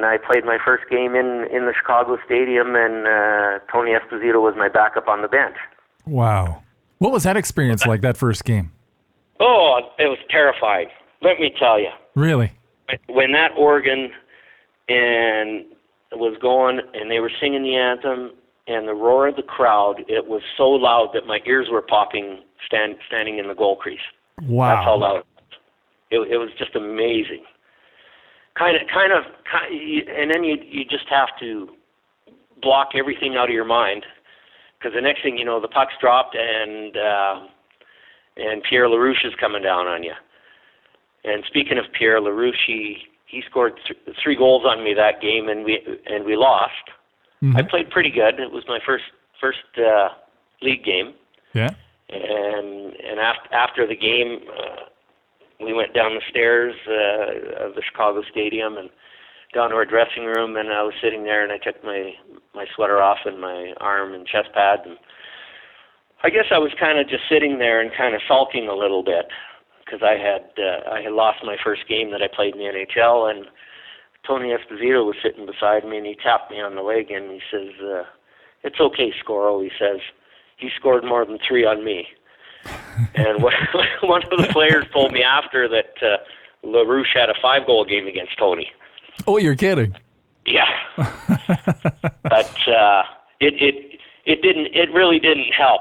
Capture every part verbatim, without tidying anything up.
and I played my first game in, in the Chicago Stadium, and uh, Tony Esposito was my backup on the bench. Wow. What was that experience like, that first game? Oh, it was terrifying. Let me tell you. Really? When that organ and was going, and they were singing the anthem, and the roar of the crowd, it was so loud that my ears were popping stand, standing in the goal crease. Wow. That's how loud it was. It, it was just amazing. Kind of, kind of, kind of, and then you you just have to block everything out of your mind, because the next thing you know, the puck's dropped, and uh, and Pierre LaRouche is coming down on you. And speaking of Pierre LaRouche, he, he scored th- three goals on me that game, and we and we lost. Mm-hmm. I played pretty good. It was my first first uh, league game. Yeah. And and after after the game, uh, we went down the stairs uh, of the Chicago Stadium and down to our dressing room, and I was sitting there, and I took my my sweater off and my arm and chest pad, and I guess I was kind of just sitting there and kind of sulking a little bit, because I had uh, I had lost my first game that I played in the N H L, and Tony Esposito was sitting beside me, and he tapped me on the leg, and he says, uh, "It's okay, Scoro," he says. "He scored more than three on me." And one of the players told me after that uh, LaRouche had a five-goal game against Tony. Oh, you're kidding? Yeah. But uh, it it it didn't. It really didn't help.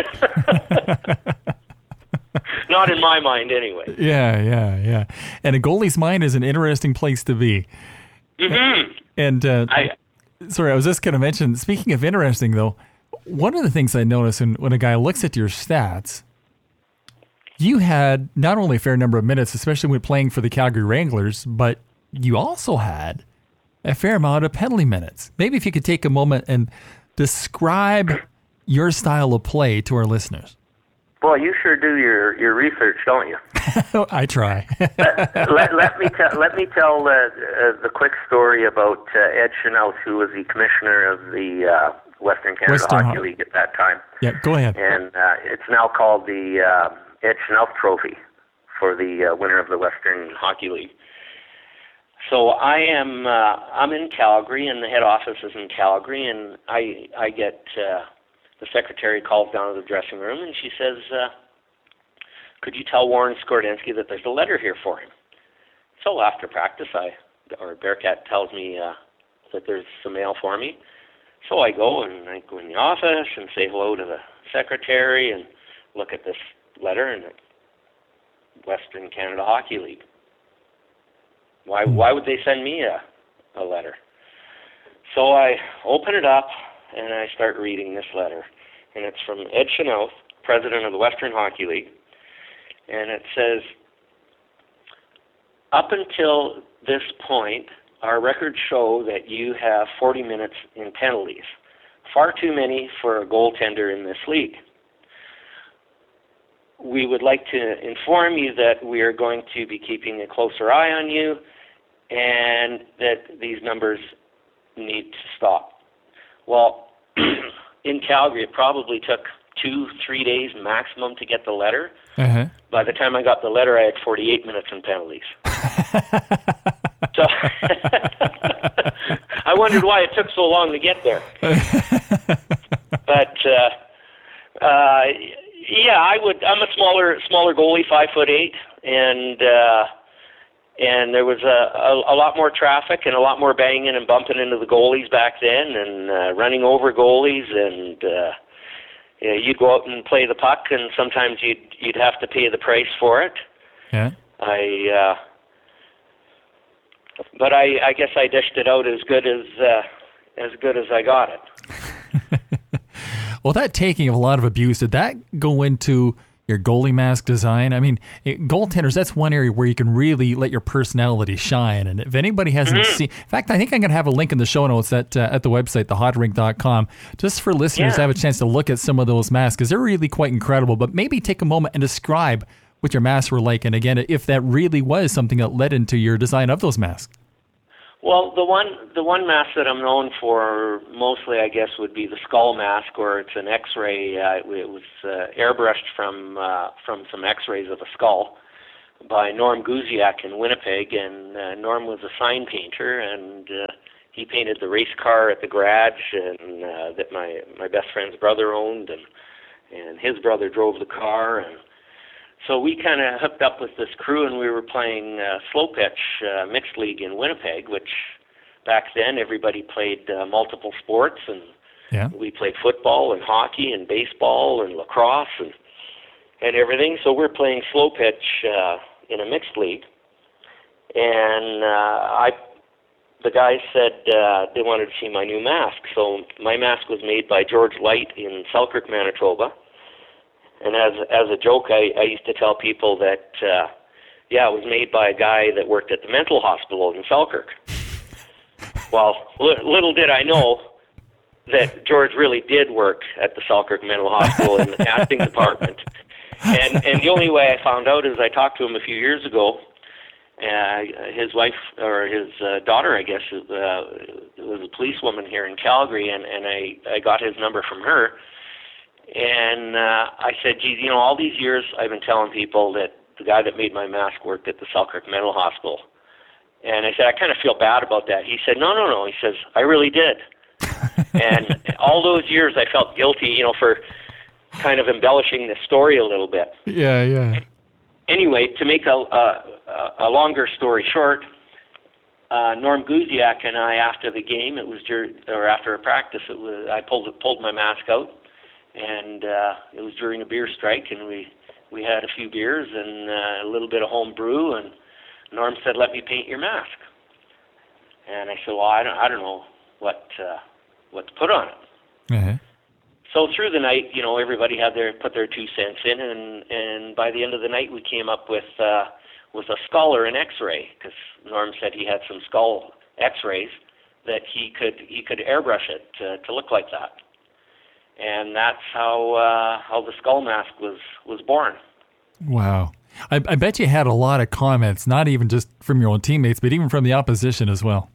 Not in my mind, anyway. Yeah, yeah, yeah. And a goalie's mind is an interesting place to be. Mm-hmm. And uh, I, sorry, I was just going to mention. Speaking of interesting, though, one of the things I notice when, when a guy looks at your stats, you had not only a fair number of minutes, especially when playing for the Calgary Wranglers, but you also had a fair amount of penalty minutes. Maybe if you could take a moment and describe your style of play to our listeners. Boy, you sure do your, your research, don't you? I try. let, let, let me tell let me tell uh, uh, the quick story about uh, Ed Chenouse, who was the commissioner of the uh, Western Canada Western Hockey Ho- League at that time. Yeah, go ahead. And uh, it's now called the uh, Ed Chenouse Trophy for the uh, winner of the Western Hockey League. So I am uh, I'm in Calgary, and the head office is in Calgary, and I I get. Uh, The secretary calls down to the dressing room, and she says, uh, "Could you tell Warren Skordensky that there's a letter here for him?" So after practice, I or Bearcat tells me uh, that there's some mail for me. So I go and I go in the office and say hello to the secretary and look at this letter, and it's Western Canada Hockey League. Why why would they send me a a letter? So I open it up, and I start reading this letter. And it's from Ed Chenouse, president of the Western Hockey League. And it says, "Up until this point, our records show that you have forty minutes in penalties. Far too many for a goaltender in this league. We would like to inform you that we are going to be keeping a closer eye on you, and that these numbers need to stop." Well, in Calgary, it probably took two, three days maximum to get the letter. Uh-huh. By the time I got the letter, I had forty-eight minutes in penalties. So I wondered why it took so long to get there. But uh, uh, yeah, I would. I'm a smaller, smaller goalie, five foot eight, and. Uh, And there was a, a, a lot more traffic and a lot more banging and bumping into the goalies back then, and uh, running over goalies, and uh, you know, you'd go out and play the puck, and sometimes you'd you'd have to pay the price for it. Yeah. I, uh, but I, I guess I dished it out as good as uh, as good as I got it. Well, that taking of a lot of abuse, did that go into your goalie mask design? I mean, it, goaltenders, that's one area where you can really let your personality shine. And if anybody hasn't mm-hmm. seen, in fact, I think I'm going to have a link in the show notes at uh, at the website, the hot rink dot com, just for listeners yeah. to have a chance to look at some of those masks, because they're really quite incredible. But maybe take a moment and describe what your masks were like. And again, if that really was something that led into your design of those masks. Well, the one the one mask that I'm known for mostly, I guess, would be the skull mask, or it's an X-ray. Uh, it was uh, airbrushed from uh, from some X-rays of a skull. by Norm Guziak in Winnipeg, and uh, Norm was a sign painter, and uh, he painted the race car at the garage, and uh, that my my best friend's brother owned, and and his brother drove the car, and so we kind of hooked up with this crew, and we were playing uh, slow pitch uh, mixed league in Winnipeg, which back then everybody played uh, multiple sports, and yeah. we played football and hockey and baseball and lacrosse and and everything. So we're playing slow pitch uh, in a mixed league, and uh, I, the guys said uh, they wanted to see my new mask. So my mask was made by George Light in Selkirk, Manitoba. And as as a joke, I, I used to tell people that, uh, yeah, it was made by a guy that worked at the mental hospital in Selkirk. Well, li- little did I know that George really did work at the Selkirk Mental Hospital in the casting department. And and the only way I found out is I talked to him a few years ago. Uh, his wife, or his uh, daughter, I guess, uh, was a policewoman here in Calgary, and, and I, I got his number from her. And uh, I said, geez, you know, all these years I've been telling people that the guy that made my mask worked at the Selkirk Mental Hospital. And I said, I kind of feel bad about that. He said, no, no, no. He says, I really did. And all those years I felt guilty, you know, for kind of embellishing the story a little bit. Yeah, yeah. Anyway, to make a, a, a longer story short, uh, Norm Guziak and I, after the game, it was dur- or after a practice, it was, I pulled pulled my mask out. And uh, it was during a beer strike, and we, we had a few beers and uh, a little bit of home brew, and Norm said, let me paint your mask. And I said, well, I don't, I don't know what uh, what to put on it. Uh-huh. So through the night, you know, everybody had their put their two cents in, and, and by the end of the night, we came up with uh, with a skull or an X-ray, because Norm said he had some skull X-rays that he could he could airbrush it to, to look like that. And that's how uh, how the skull mask was, was born. Wow. I, I bet you had a lot of comments, not even just from your own teammates, but even from the opposition as well.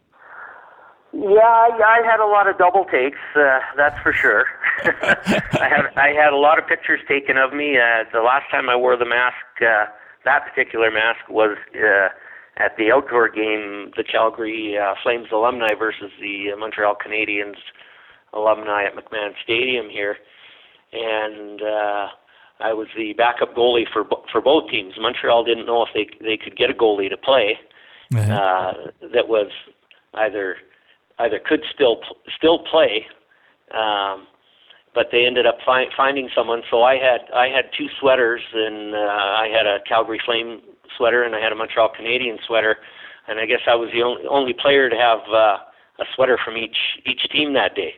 Yeah, I, I had a lot of double takes, uh, that's for sure. I had I had a lot of pictures taken of me. Uh, the last time I wore the mask, uh, that particular mask, was uh, at the outdoor game, the Calgary uh, Flames alumni versus the uh, Montreal Canadiens alumni at McMahon Stadium here, and uh, I was the backup goalie for for both teams. Montreal didn't know if they they could get a goalie to play uh-huh. uh, that was either either could still still play, um, but they ended up fi- finding someone. So I had I had two sweaters, and uh, I had a Calgary Flame sweater, and I had a Montreal Canadiens sweater, and I guess I was the only, only player to have Uh, a sweater from each each team that day.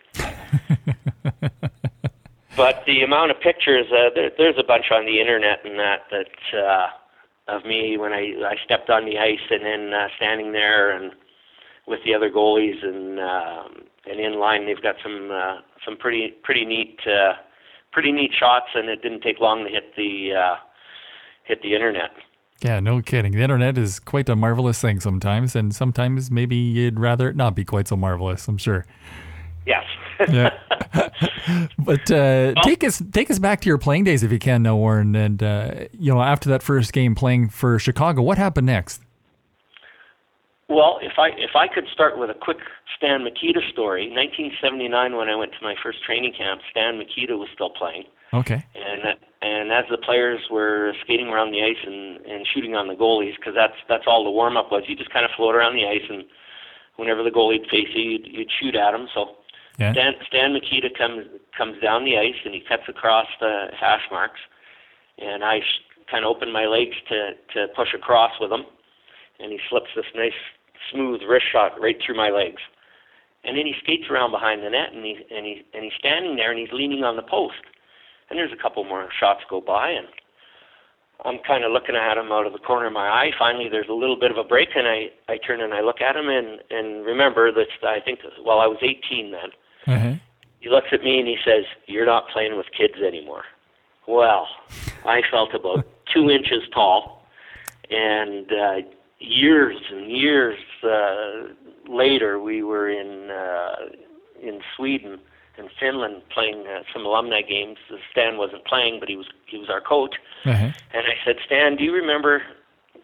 But the amount of pictures, uh, there, there's a bunch on the internet and that, that uh, of me when I, I stepped on the ice, and then uh, standing there and with the other goalies, and um, and in line. They've got some uh, some pretty pretty neat uh, pretty neat shots, and it didn't take long to hit the uh, hit the internet. Yeah, no kidding. The internet is quite a marvelous thing sometimes, and sometimes maybe you'd rather it not be quite so marvelous, I'm sure. Yes. Yeah. But uh, well, take us take us back to your playing days if you can now, Warren. And, uh, you know, after that first game playing for Chicago, what happened next? Well, if I if I could start with a quick Stan Mikita story, nineteen seventy-nine, when I went to my first training camp, Stan Mikita was still playing. Okay. And and as the players were skating around the ice and, and shooting on the goalies, because that's that's all the warm up was. You just kind of float around the ice, and whenever the goalie would face you, you'd, you'd shoot at him. So yeah. Stan Stan Mikita comes comes down the ice, and he cuts across the hash marks, and I sh- kind of open my legs to to push across with him, and he slips this nice smooth wrist shot right through my legs. And then he skates around behind the net, and he and he and he's standing there, and he's leaning on the post. And there's a couple more shots go by, and I'm kind of looking at him out of the corner of my eye. Finally, there's a little bit of a break, and I, I turn and I look at him, and, and remember that I think, well, I was eighteen then. Mm-hmm. He looks at me and he says, "You're not playing with kids anymore." Well, I felt about two inches tall, and uh, years and years uh, later, we were in uh, in Sweden and Finland playing uh, some alumni games. Stan wasn't playing, but he was he was our coach. Uh-huh. And I said, "Stan, do you remember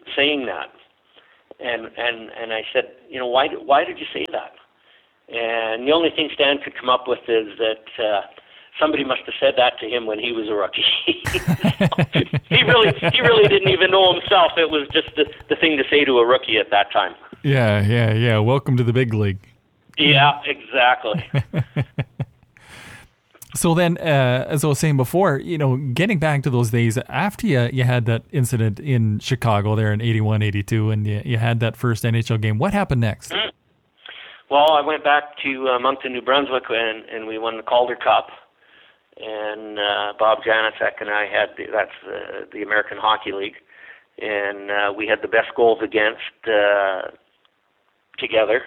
saying that. And and and I said, you know, why why did you say that? And the only thing Stan could come up with is that uh, somebody must have said that to him when he was a rookie. he really he really didn't even know himself. It was just the, the thing to say to a rookie at that time. Yeah, yeah, yeah. Welcome to the big league. Yeah, exactly. So then, uh, as I was saying before, you know, getting back to those days, after you, you had that incident in Chicago there in eighty-one, eighty-two, and you, you had that first N H L game, what happened next? Mm. Well, I went back to uh, Moncton, New Brunswick, and, and we won the Calder Cup. And uh, Bob Janicek and I had, the, that's uh, the American Hockey League, and uh, we had the best goals against uh, together.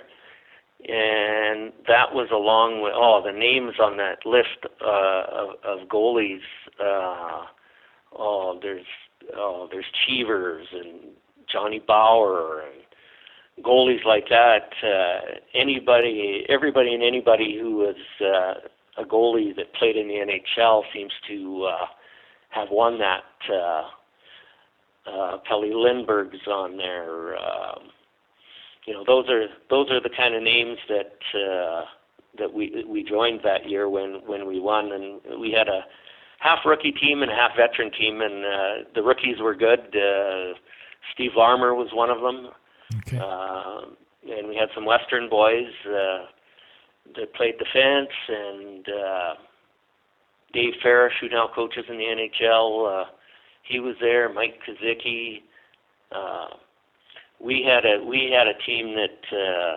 And that was along with, oh, the names on that list uh, of, of goalies. Uh, oh, there's oh, there's Cheevers and Johnny Bauer and goalies like that. Uh, anybody, everybody and anybody who was uh, a goalie that played in the N H L seems to uh, have won that. Uh, uh, Pelle Lindbergh's on there. Uh, You know, those are those are the kind of names that uh, that we we joined that year when, when we won, and we had a half rookie team and a half veteran team, and uh, the rookies were good. Uh, Steve Larmer was one of them, okay. uh, and we had some Western boys uh, that played defense, and uh, Dave Farish, who now coaches in the N H L, uh, he was there. Mike Kazicki. Uh, We had a we had a team that uh,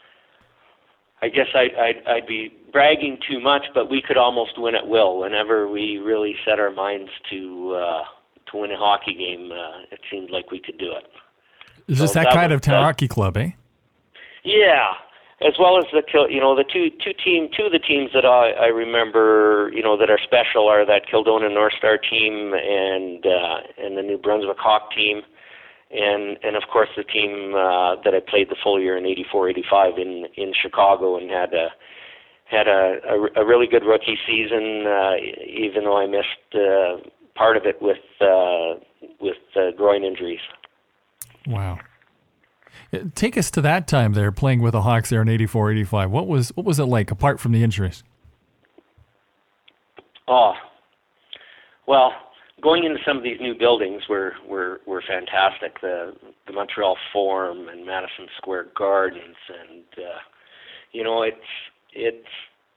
I guess I, I'd, I'd be bragging too much, but we could almost win at will whenever we really set our minds to uh, to win a hockey game. Uh, it seemed like we could do it. Is so this that, that kind was, of hockey club, eh? Yeah, as well as the you know the two two team two of the teams that I, I remember you know that are special are that Kildonan North Star team and uh, and the New Brunswick Hawk team. And and of course the team uh, that I played the full year in eighty-four eighty-five in, in Chicago and had a had a, a, a really good rookie season, uh, even though I missed uh, part of it with uh, with uh, groin injuries. Wow! Take us to that time there, playing with the Hawks there in eighty-four eighty-five. What was what was it like apart from the injuries? Oh, well. Going into some of these new buildings were, were, were fantastic. The the Montreal Forum and Madison Square Gardens, and uh, you know it's it's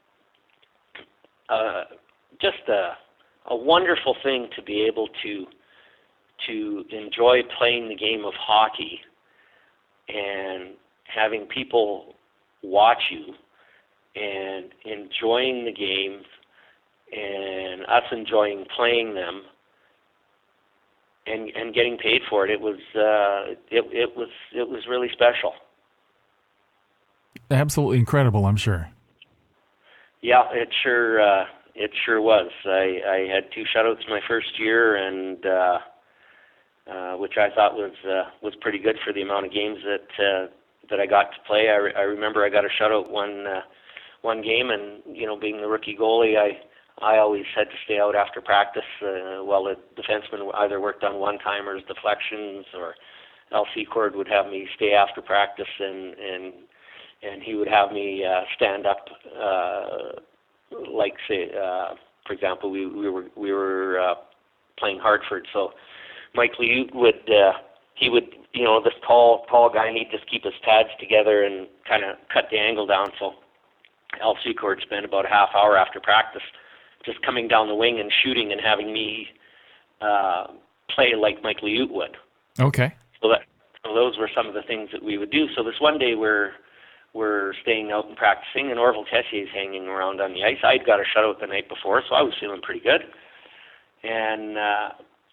uh, just a a wonderful thing to be able to to enjoy playing the game of hockey and having people watch you and enjoying the games and us enjoying playing them. And, and getting paid for it, it was uh, it it was it was really special. Absolutely incredible, I'm sure. Yeah, it sure uh, it sure was. I, I had two shutouts my first year, and uh, uh, which I thought was uh, was pretty good for the amount of games that uh, that I got to play. I, re- I remember I got a shutout one uh, one game, and you know, being the rookie goalie, I. I always had to stay out after practice uh, while the defenseman either worked on one-timers, deflections, or Al Secord would have me stay after practice, and and and he would have me uh, stand up, uh, like say, uh, for example, we we were we were uh, playing Hartford, so Mike Liut would uh, he would you know this tall tall guy, and he'd just keep his pads together and kind of cut the angle down. So Al Secord spent about a half hour after practice just coming down the wing and shooting and having me uh, play like Mike Liut would. Okay. So that so those were some of the things that we would do. So this one day we're we're staying out and practicing, and Orville Tessier's hanging around on the ice. I'd got a shutout the night before, so I was feeling pretty good. And uh,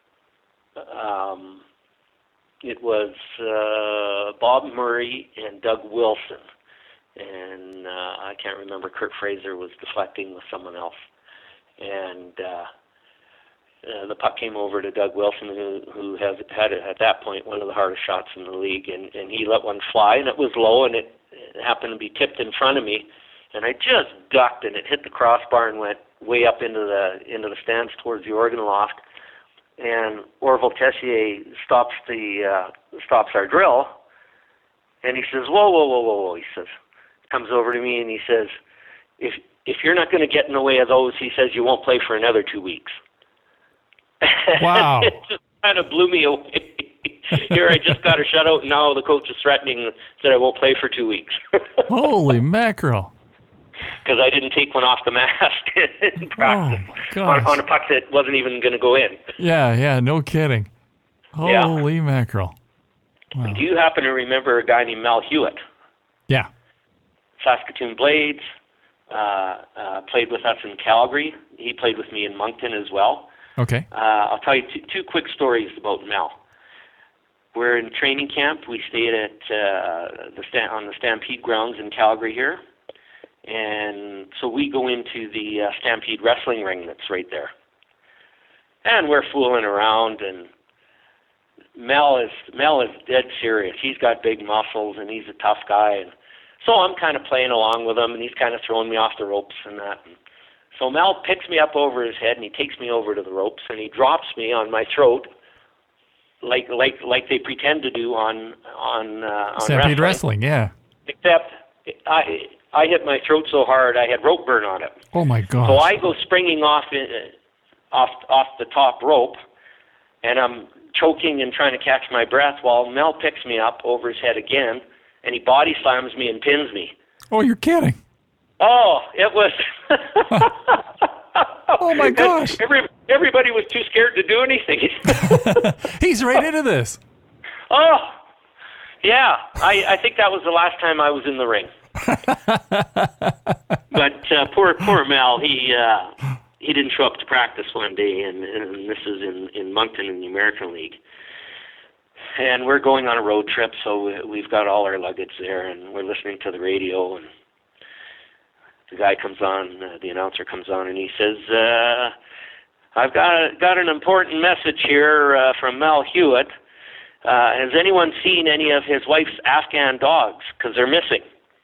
um, it was uh, Bob Murray and Doug Wilson, and uh, I can't remember. Kurt Fraser was deflecting with someone else. And uh, uh, the puck came over to Doug Wilson, who, who has had, at that point, one of the hardest shots in the league. And, and he let one fly, and it was low, and it, it happened to be tipped in front of me. And I just ducked, and it hit the crossbar and went way up into the into the stands towards the organ loft. and Orville Tessier stops the uh, stops our drill, and he says, "Whoa, whoa, whoa, whoa, whoa!" He says, comes over to me and he says, "If if you're not going to get in the way of those," he says, "you won't play for another two weeks." Wow! It just kind of blew me away. Here I just got a shutout, and now the coach is threatening that I won't play for two weeks. Holy mackerel! Because I didn't take one off the mast in practice oh, on, on a puck that wasn't even going to go in. Yeah, yeah, no kidding. Holy yeah. mackerel. Wow. Do you happen to remember a guy named Mel Hewitt? Yeah. Saskatoon Blades, uh, uh, played with us in Calgary. He played with me in Moncton as well. Okay. Uh, I'll tell you two, two quick stories about Mel. We're in training camp. We stayed at uh, the sta- on the Stampede grounds in Calgary here. And so we go into the uh, Stampede wrestling ring that's right there. And we're fooling around, and Mel is Mel is dead serious. He's got big muscles, and he's a tough guy. And so I'm kind of playing along with him, and he's kind of throwing me off the ropes and that. And so Mel picks me up over his head, and he takes me over to the ropes, and he drops me on my throat, like like like they pretend to do on on, uh, on Stampede wrestling. wrestling, yeah. Except I I hit my throat so hard I had rope burn on it. Oh my gosh! So I go springing off in, uh, off off the top rope, and I'm choking and trying to catch my breath while Mel picks me up over his head again, and he body slams me and pins me. Oh, you're kidding! Oh, it was. Oh my gosh! Every, everybody was too scared to do anything. He's right into this. Oh, yeah. I, I think that was the last time I was in the ring. But uh, poor poor Mel, he uh, he didn't show up to practice one day, and, and this is in, in Moncton in the American League. And we're going on a road trip, so we've got all our luggage there, and we're listening to the radio, and the guy comes on, uh, the announcer comes on, and he says, uh, I've got, got an important message here uh, from Mel Hewitt. Uh, has anyone seen any of his wife's Afghan dogs? Because they're missing.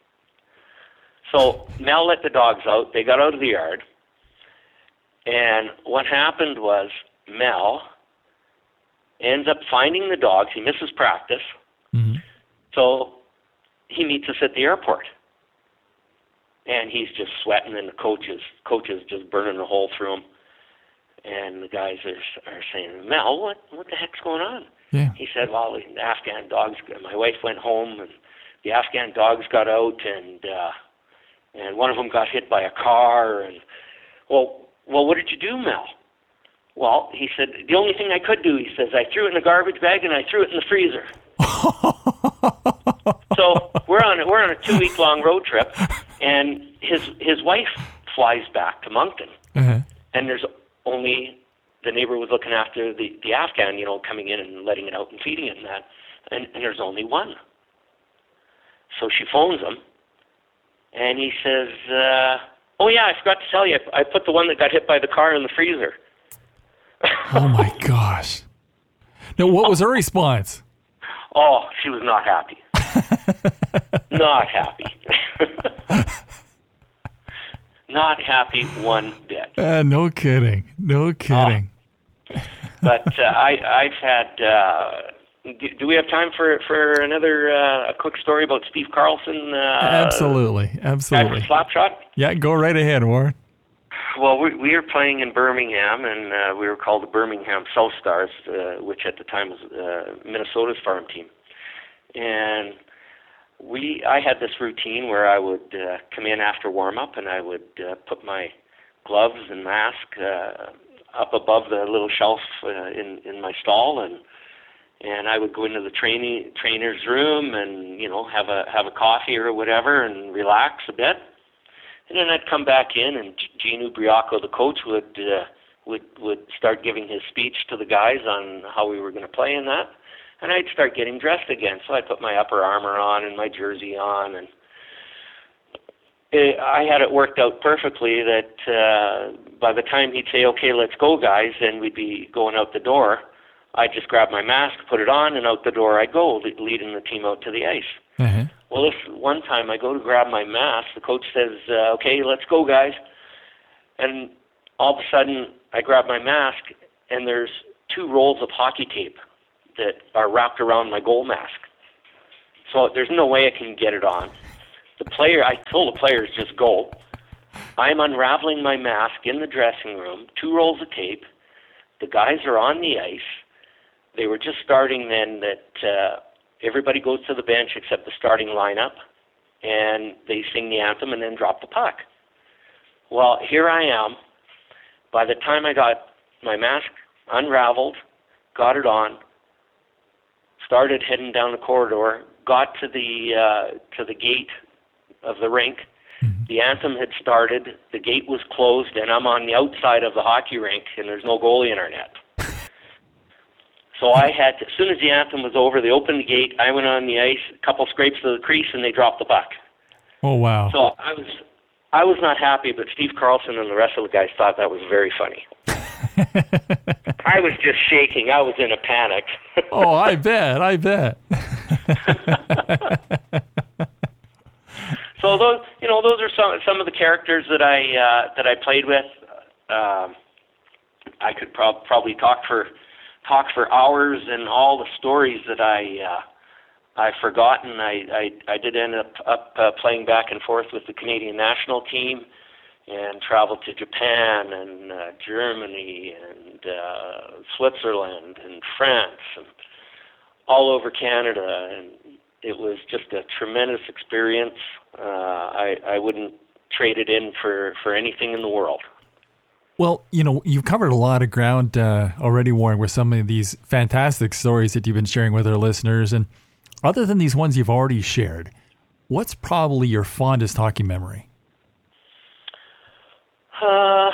So Mel let the dogs out. They got out of the yard. And what happened was Mel ends up finding the dogs. He misses practice. Mm-hmm. So he meets us at the airport. And he's just sweating, and the coach is, coach is just burning a hole through him. And the guys are are saying, Mel, what what the heck's going on? Yeah. He said, well, the Afghan dogs, my wife went home, and the Afghan dogs got out, and uh, and one of them got hit by a car. And, well, well, what did you do, Mel? Well, he said, the only thing I could do, he says, I threw it in a garbage bag, and I threw it in the freezer. So we're on we're on a two week long road trip, and his his wife flies back to Moncton, uh-huh. and there's only the neighbor was looking after the the Afghan, you know, coming in and letting it out and feeding it and that, and, and there's only one. So she phones him, and he says, uh, "Oh yeah, I forgot to tell you, I put the one that got hit by the car in the freezer." Oh my gosh! Now, what was her response? Oh, she was not happy. Not happy. Not happy one bit. Uh, no kidding. No kidding. Oh. But uh, I, I've had. Uh, do, do we have time for for another uh, a quick story about Steve Carlson? Uh, absolutely, absolutely. Slapshot. Yeah, go right ahead, Warren. Well, we, we were playing in Birmingham, and uh, we were called the Birmingham South Stars, uh, which at the time was uh, Minnesota's farm team. And we, I had this routine where I would uh, come in after warm-up, and I would uh, put my gloves and mask uh, up above the little shelf uh, in in my stall, and and I would go into the training trainer's room, and you know have a have a coffee or whatever, and relax a bit. And then I'd come back in, and Gene Ubriaco, the coach, would uh, would would start giving his speech to the guys on how we were going to play in that. And I'd start getting dressed again. So I'd put my upper armor on and my jersey on, and it, I had it worked out perfectly that uh, by the time he'd say, "Okay, let's go, guys," and we'd be going out the door, I'd just grab my mask, put it on, and out the door I'd go, leading the team out to the ice. Mm-hmm. Well, this one time I go to grab my mask, the coach says, uh, "Okay, let's go, guys." And all of a sudden, I grab my mask, and there's two rolls of hockey tape that are wrapped around my goal mask. So there's no way I can get it on. The player, I told the players, just go. I'm unraveling my mask in the dressing room, two rolls of tape. The guys are on the ice. They were just starting then that uh, everybody goes to the bench except the starting lineup, and they sing the anthem and then drop the puck. Well, here I am. By the time I got my mask unraveled, got it on, started heading down the corridor, got to the uh, to the gate of the rink. Mm-hmm. The anthem had started, the gate was closed, and I'm on the outside of the hockey rink, and there's no goalie in our net. So I had to, as soon as the anthem was over, they opened the gate, I went on the ice, a couple scrapes to the crease, and they dropped the puck. Oh, wow. So I was I was not happy, but Steve Carlson and the rest of the guys thought that was very funny. I was just shaking. I was in a panic. Oh, I bet. I bet. So those, you know, those are some some of the characters that I uh, that I played with. Um, I could prob- probably talk for talk for hours, and all the stories that I uh, I've forgotten. I, I I did end up up uh, playing back and forth with the Canadian national team, and traveled to Japan and uh, Germany and uh, Switzerland and France and all over Canada, and it was just a tremendous experience. Uh, I, I wouldn't trade it in for, for anything in the world. Well, you know, you've covered a lot of ground uh, already, Warren, with some of these fantastic stories that you've been sharing with our listeners. And other than these ones you've already shared, what's probably your fondest hockey memory? Uh,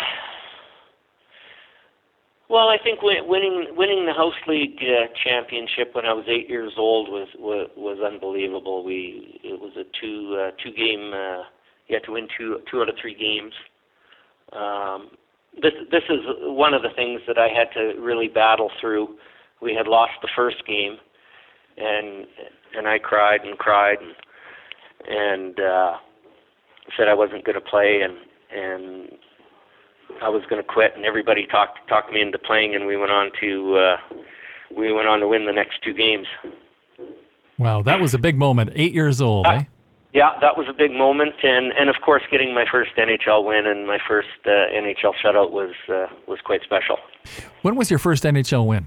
well, I think winning winning the House League uh, championship when I was eight years old was was, was unbelievable. We it was a two uh, two game. Uh, you had to win two two out of three games. Um, this this is one of the things that I had to really battle through. We had lost the first game, and and I cried and cried and and uh, said I wasn't going to play, and and I was going to quit, and everybody talked talked me into playing, and we went on to uh, we went on to win the next two games. Wow, that was a big moment. Eight years old, uh, eh? Yeah, that was a big moment, and, and of course, getting my first N H L win and my first uh, N H L shutout was uh, was quite special. When was your first N H L win?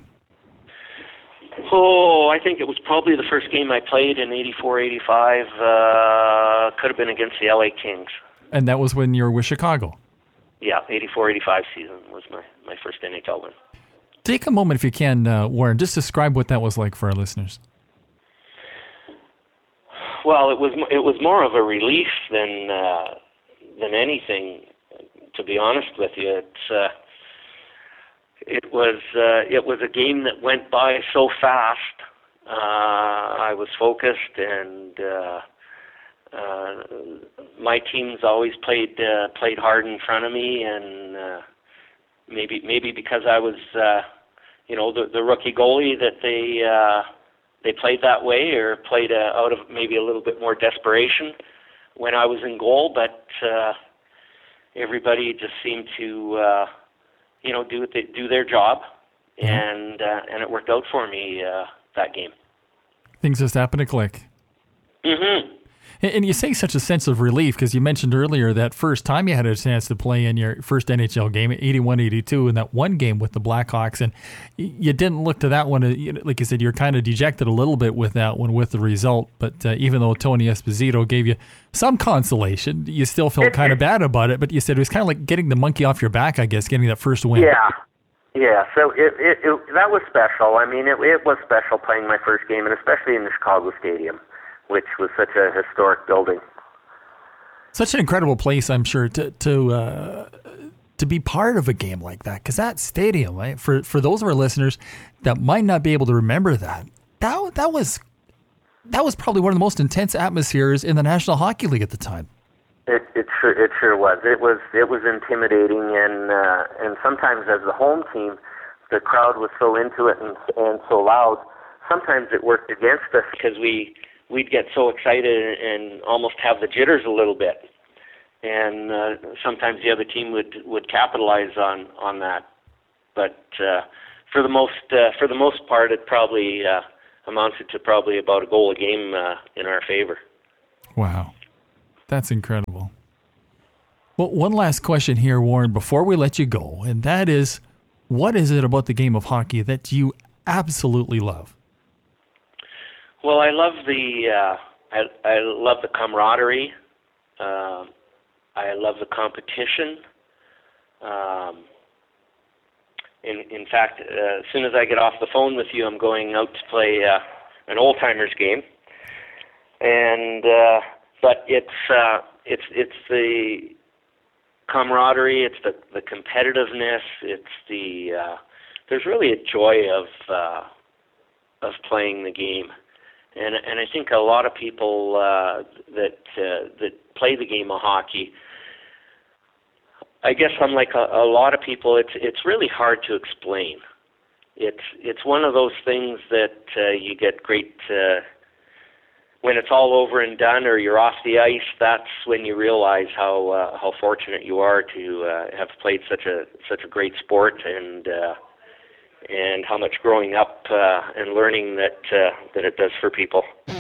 Oh, I think it was probably the first game I played in eighty-four eighty-five. Uh, could have been against the L A Kings. And that was when you were with Chicago? Yeah, eighty-four eighty-five season was my, my first N H L win. Take a moment, if you can, uh, Warren, just describe what that was like for our listeners. Well, it was it was more of a relief than uh, than anything, to be honest with you. It's uh, it was uh, it was a game that went by so fast. Uh, I was focused, and uh, uh, my team's always played uh, played hard in front of me, and uh, maybe maybe because I was uh, you know the, the rookie goalie that they. Uh, They played that way, or played uh, out of maybe a little bit more desperation when I was in goal. But uh, everybody just seemed to, uh, you know, do what they, do their job, mm-hmm. and uh, and it worked out for me uh, that game. Things just happened to click. Mm-hmm. And you say such a sense of relief because you mentioned earlier that first time you had a chance to play in your first N H L game, eighty-one eighty-two, and that one game with the Blackhawks, and you didn't look to that one, like you said, you're kind of dejected a little bit with that one with the result, but uh, even though Tony Esposito gave you some consolation, you still felt kind of bad about it, but you said it was kind of like getting the monkey off your back, I guess, getting that first win. Yeah. Yeah, so it, it, it that was special. I mean, it, it was special playing my first game, and especially in the Chicago Stadium, which was such a historic building. Such an incredible place, I'm sure, to to uh, to be part of a game like that. Because that stadium, right, for for those of our listeners that might not be able to remember that, that that was that was probably one of the most intense atmospheres in the National Hockey League at the time. It it sure it sure was. It was it was intimidating, and uh, and sometimes as the home team, the crowd was so into it and and so loud. Sometimes it worked against us because we. we'd get so excited and almost have the jitters a little bit. And uh, sometimes the other team would, would capitalize on, on that. But uh, for the most uh, for the most part, it probably uh, amounted to probably about a goal a game uh, in our favor. Wow, that's incredible. Well, one last question here, Warren, before we let you go, and that is, what is it about the game of hockey that you absolutely love? Well, I love the uh, I, I love the camaraderie. Uh, I love the competition. Um, in in fact, uh, as soon as I get off the phone with you, I'm going out to play uh, an old timers game. And uh, but it's uh, it's it's the camaraderie. It's the the competitiveness. It's the uh, there's really a joy of uh, of playing the game. And and I think a lot of people uh, that uh, that play the game of hockey, I guess unlike a, a lot of people, it's it's really hard to explain. It's it's one of those things that uh, you get great uh, when it's all over and done, or you're off the ice. That's when you realize how uh, how fortunate you are to uh, have played such a such a great sport, and uh, and how much growing up uh, and learning that uh, that it does for people.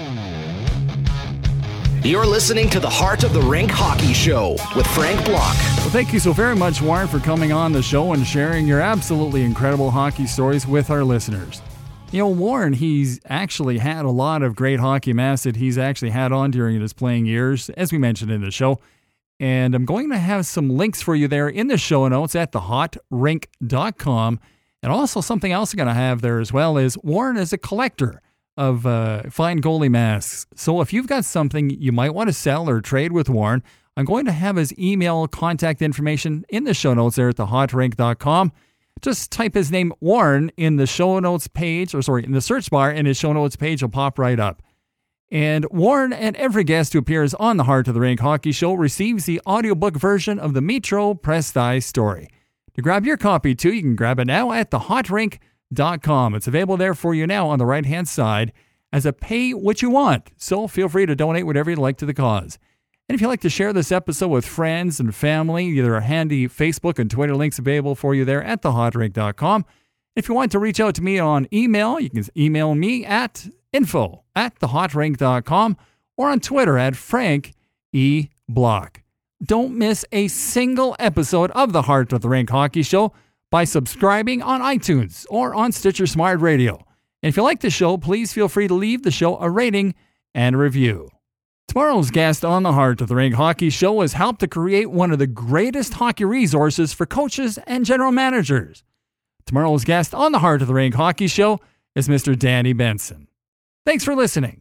You're listening to the Heart of the Rink Hockey Show with Frank Block. Well, thank you so very much, Warren, for coming on the show and sharing your absolutely incredible hockey stories with our listeners. You know, Warren, he's actually had a lot of great hockey masks that he's actually had on during his playing years, as we mentioned in the show. And I'm going to have some links for you there in the show notes at the hot rink dot com. And also something else I'm going to have there as well is Warren is a collector of uh, fine goalie masks. So if you've got something you might want to sell or trade with Warren, I'm going to have his email contact information in the show notes there at the hot rink dot com. Just type his name, Warren, in the show notes page, or sorry, in the search bar, and his show notes page will pop right up. And Warren and every guest who appears on the Heart of the Rink Hockey Show receives the audiobook version of the Metro Presti story. To grab your copy too, you can grab it now at the hot rink dot com. It's available there for you now on the right-hand side as a pay what you want. So feel free to donate whatever you'd like to the cause. And if you'd like to share this episode with friends and family, there are handy Facebook and Twitter links available for you there at the hot rink dot com. If you want to reach out to me on email, you can email me at info at the hot rink dot com or on Twitter at Frank E. Block. Don't miss a single episode of the Heart of the Rink Hockey Show by subscribing on iTunes or on Stitcher Smart Radio. And if you like the show, please feel free to leave the show a rating and a review. Tomorrow's guest on the Heart of the Rink Hockey Show has helped to create one of the greatest hockey resources for coaches and general managers. Tomorrow's guest on the Heart of the Rink Hockey Show is Mister Danny Benson. Thanks for listening.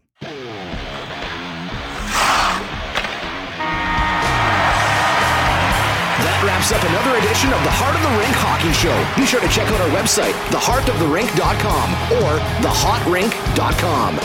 That wraps up another edition of the Heart of the Rink Hockey Show. Be sure to check out our website, the heart of the rink dot com or the hot rink dot com.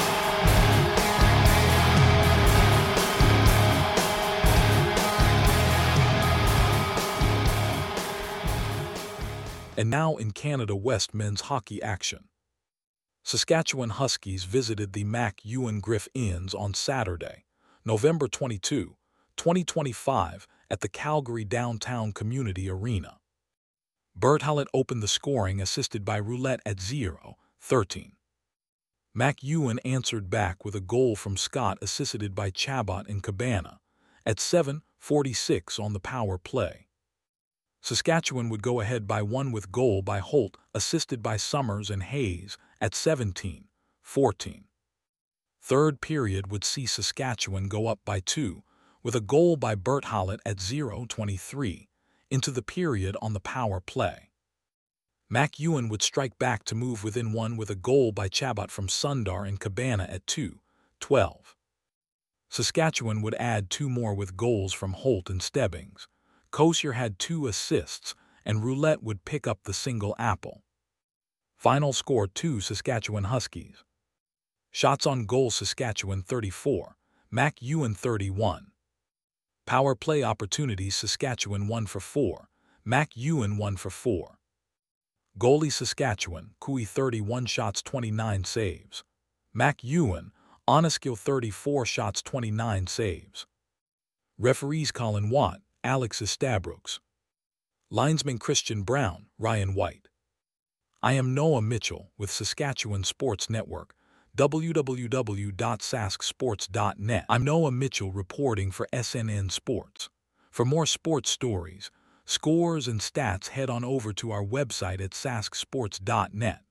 And now in Canada West men's hockey action. Saskatchewan Huskies visited the Mac Ewan Griff Inns on Saturday, November twenty-second, twenty twenty-five, at the Calgary Downtown Community Arena. Bert Hallett opened the scoring, assisted by Roulette at zero thirteen. Mac Ewan answered back with a goal from Scott, assisted by Chabot and Cabana, at seven forty-six on the power play. Saskatchewan would go ahead by one with goal by Holt, assisted by Summers and Hayes, at seventeen fourteen. Third period would see Saskatchewan go up by two, with a goal by Bert Hallett at zero twenty-three, into the period on the power play. Mac Ewan would strike back to move within one with a goal by Chabot from Sundar and Cabana at two twelve. Saskatchewan would add two more with goals from Holt and Stebbings. Kosier had two assists, and Roulette would pick up the single apple. Final score two Saskatchewan Huskies. Shots on goal Saskatchewan thirty-four, Mac Ewan thirty-one. Power play opportunities Saskatchewan one for four, Mac Ewan one for four. Goalie Saskatchewan, Cooey thirty-one shots twenty-nine saves. Mac Ewan, Oneskill thirty-four shots twenty-nine saves. Referees Colin Watt, Alex Estabrooks. Linesman Christian Brown, Ryan White. I am Noah Mitchell with Saskatchewan Sports Network, w w w dot sask sports dot net. I'm Noah Mitchell reporting for S N N Sports. For more sports stories, scores, and stats, head on over to our website at sask sports dot net.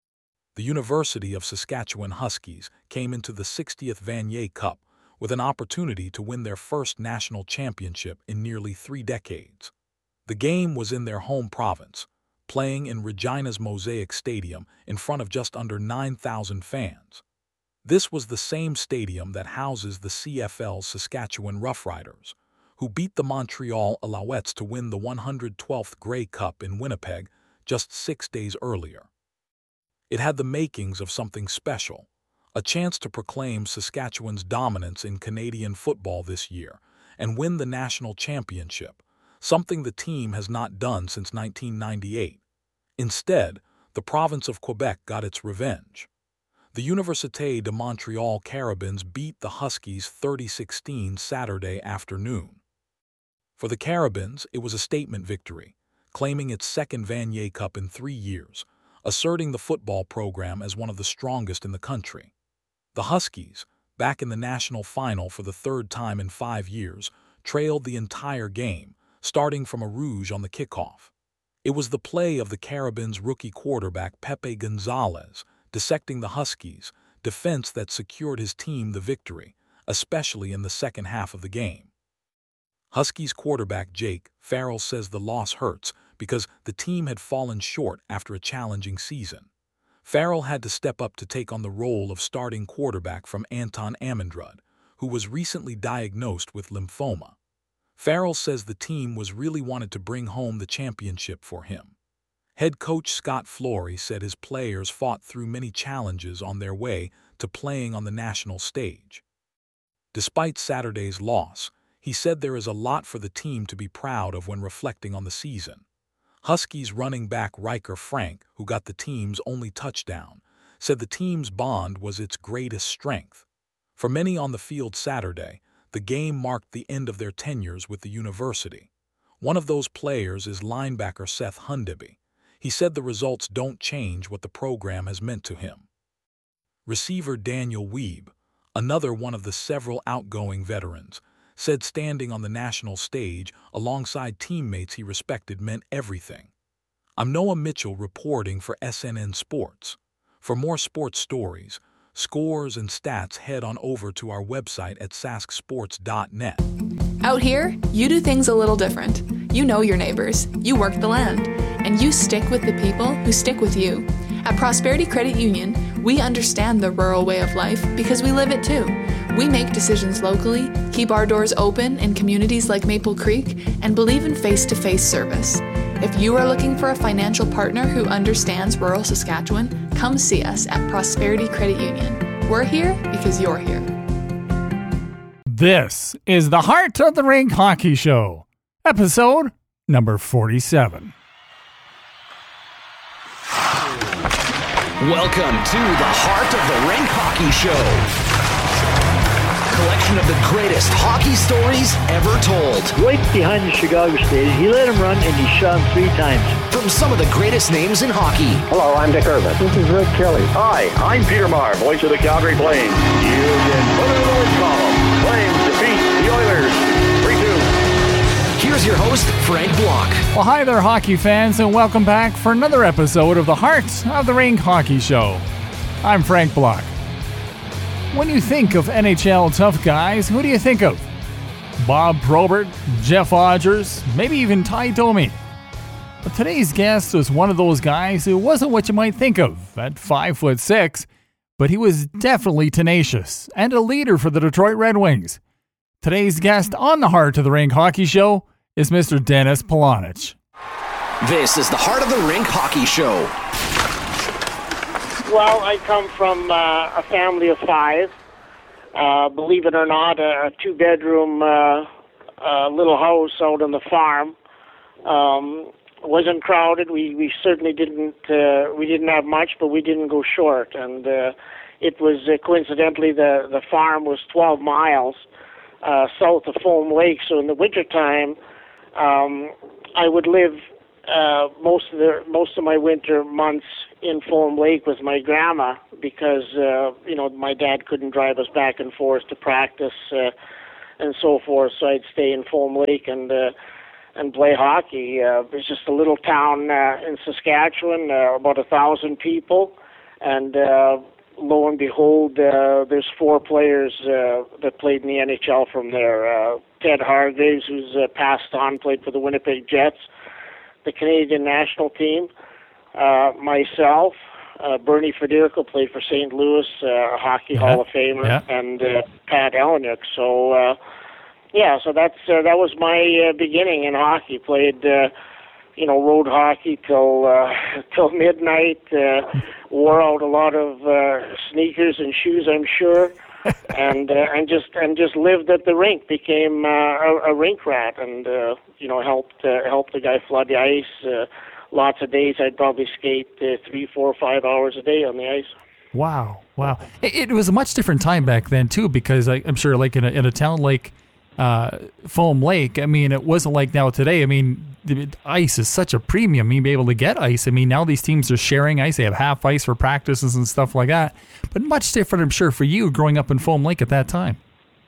The University of Saskatchewan Huskies came into the sixtieth Vanier Cup with an opportunity to win their first national championship in nearly three decades. The game was in their home province, playing in Regina's Mosaic Stadium in front of just under nine thousand fans. This was the same stadium that houses the C F L's Saskatchewan Roughriders, who beat the Montreal Alouettes to win the one hundred twelfth Grey Cup in Winnipeg just six days earlier. It had the makings of something special, a chance to proclaim Saskatchewan's dominance in Canadian football this year and win the national championship, something the team has not done since nineteen ninety-eight. Instead, the province of Quebec got its revenge. The Université de Montréal Carabins beat the Huskies thirty sixteen Saturday afternoon. For the Carabins, it was a statement victory, claiming its second Vanier Cup in three years, asserting the football program as one of the strongest in the country. The Huskies, back in the national final for the third time in five years, trailed the entire game, starting from a rouge on the kickoff. It was the play of the Carabins' rookie quarterback Pepe Gonzalez dissecting the Huskies' defense that secured his team the victory, especially in the second half of the game. Huskies quarterback Jake Farrell says the loss hurts because the team had fallen short after a challenging season. Farrell had to step up to take on the role of starting quarterback from Anton Amendrud, who was recently diagnosed with lymphoma. Farrell says the team was really wanted to bring home the championship for him. Head coach Scott Flory said his players fought through many challenges on their way to playing on the national stage. Despite Saturday's loss, he said there is a lot for the team to be proud of when reflecting on the season. Huskies running back Riker Frank, who got the team's only touchdown, said the team's bond was its greatest strength. For many on the field Saturday, the game marked the end of their tenures with the university. One of those players is linebacker Seth Hundeby. He said the results don't change what the program has meant to him. Receiver Daniel Weeb, another one of the several outgoing veterans, said standing on the national stage alongside teammates he respected meant everything. I'm Noah Mitchell reporting for S N N Sports. For more sports stories, scores, and stats, head on over to our website at sask sports dot net. Out here, you do things a little different. You know your neighbors, you work the land, and you stick with the people who stick with you. At Prosperity Credit Union, we understand the rural way of life because we live it too. We make decisions locally, keep our doors open in communities like Maple Creek, and believe in face-to-face service. If you are looking for a financial partner who understands rural Saskatchewan, come see us at Prosperity Credit Union. We're here because you're here. This is the Heart of the Rink Hockey Show, episode number forty-seven. Welcome to the Heart of the Rink Hockey Show. Collection of the greatest hockey stories ever told. Right behind the Chicago stage, he let him run and he shot him three times. From some of the greatest names in hockey. Hello, I'm Dick Irvin. This is Rick Kelly. Hi, I'm Peter Maher, voice of the Calgary Flames. You can put it in the win column. Flames defeat the Oilers three two. Here's your host, Frank Block. Well, hi there, hockey fans, and welcome back for another episode of the Heart of the Rink Hockey Show. I'm Frank Block. When you think of N H L tough guys, who do you think of? Bob Probert, Jeff Odgers, maybe even Ty Domi. But today's guest was one of those guys who wasn't what you might think of at five foot six, but he was definitely tenacious and a leader for the Detroit Red Wings. Today's guest on the Heart of the Rink Hockey Show is Mister Dennis Polonich. This is the Heart of the Rink Hockey Show. Well, I come from uh, a family of five. Uh, believe it or not, a two-bedroom uh, uh, little house out on the farm. Um, wasn't crowded. We we certainly didn't uh, we didn't have much, but we didn't go short. And uh, it was uh, coincidentally the the farm was twelve miles uh, south of Foam Lake. So in the wintertime, um, I would live uh, most of the most of my winter months in Foam Lake with my grandma because uh, you know my dad couldn't drive us back and forth to practice uh, and so forth. So I'd stay in Foam Lake and uh, and play hockey. Uh, it's just a little town uh, in Saskatchewan, uh, about a thousand people, and uh, lo and behold, uh, there's four players uh, that played in the N H L from there. Uh, Ted Hargraves, who's uh, passed on, played for the Winnipeg Jets, the Canadian national team, uh, myself, uh, Bernie Federico played for Saint Louis, uh, a Hockey Yeah. Hall of Famer, Yeah. and uh, Pat Eleniuk. So, uh, yeah, so that's uh, that was my uh, beginning in hockey. Played, uh, you know, road hockey till uh, till midnight. Uh, wore out a lot of uh, sneakers and shoes, I'm sure. and uh, and just and just lived at the rink. Became uh, a, a rink rat, and uh, you know helped uh, helped the guy flood the ice. Uh, lots of days I'd probably skate uh, three, four, five hours a day on the ice. Wow, wow. It, it was a much different time back then too, because I, I'm sure, like in a, in a town like uh, Foam Lake, I mean, it wasn't like now today. I mean, the, ice is such a premium. You be able to get ice. I mean, now these teams are sharing ice. They have half ice for practices and stuff like that. But much different, I'm sure, for you growing up in Foam Lake at that time.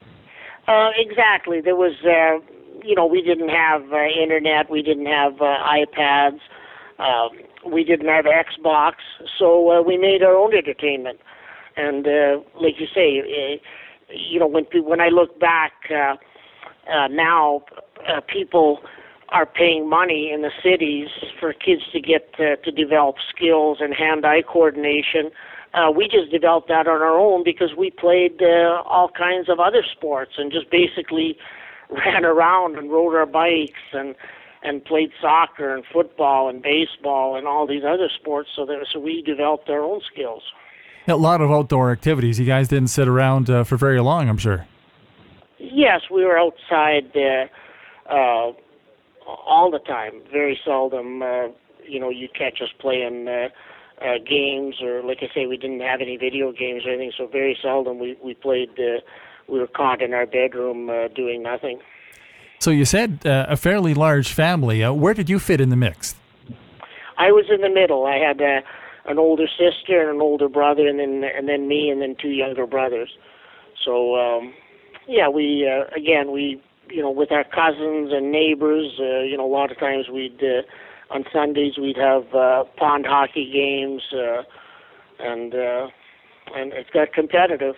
Uh, exactly. There was, uh, you know, we didn't have uh, internet. We didn't have uh, iPads. Uh, we didn't have Xbox. So uh, we made our own entertainment. And uh, like you say, uh, you know, when when I look back uh, uh, now, uh, people are paying money in the cities for kids to get uh, to develop skills and hand-eye coordination. Uh, we just developed that on our own because we played uh, all kinds of other sports and just basically ran around and rode our bikes and and played soccer and football and baseball and all these other sports. So that so we developed our own skills. A lot of outdoor activities. You guys didn't sit around uh, for very long, I'm sure. Yes, we were outside uh, uh, all the time. Very seldom, uh, you know, you'd catch us playing uh, uh, games, or like I say, we didn't have any video games or anything. So very seldom we we played. Uh, we were caught in our bedroom uh, doing nothing. So you said uh, a fairly large family. Uh, where did you fit in the mix? I was in the middle. I had uh, an older sister and an older brother, and then and then me, and then two younger brothers. So um, yeah, we uh, again we you know with our cousins and neighbors. Uh, you know, a lot of times we'd uh, on Sundays we'd have uh, pond hockey games, uh, and uh, and it got competitive.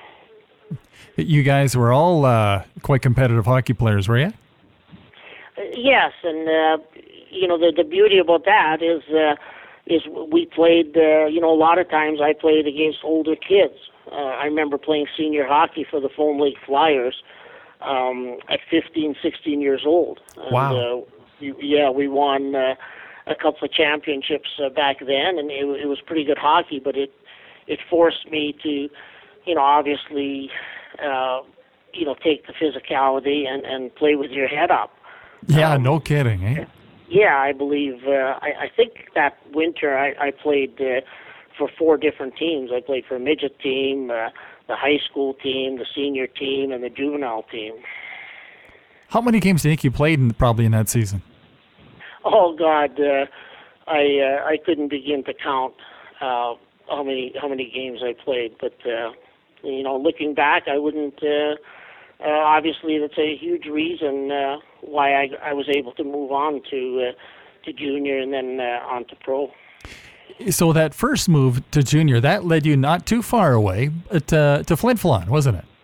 You guys were all uh, quite competitive hockey players, were you? Yes, and uh, you know the the beauty about that is uh, is we played. Uh, you know, a lot of times I played against older kids. Uh, I remember playing senior hockey for the Foam Lake Flyers um, at fifteen, sixteen years old. And, wow. Uh, we, yeah, we won uh, a couple of championships uh, back then, and it, it was pretty good hockey. But it it forced me to, you know, obviously. Uh, you know, take the physicality and, and play with your head up. Yeah, um, no kidding, eh? Yeah, I believe, uh, I, I think that winter I, I played uh, for four different teams. I played for a midget team, uh, the high school team, the senior team, and the juvenile team. How many games do you think you played in, probably in that season? Oh, God, uh, I uh, I couldn't begin to count uh, how many how many games I played, but... Uh, You know, looking back, I wouldn't. Uh, uh, obviously, that's a huge reason uh, why I, I was able to move on to uh, to junior and then uh, on to pro. So that first move to junior, that led you not too far away to to Flin Flon, wasn't it?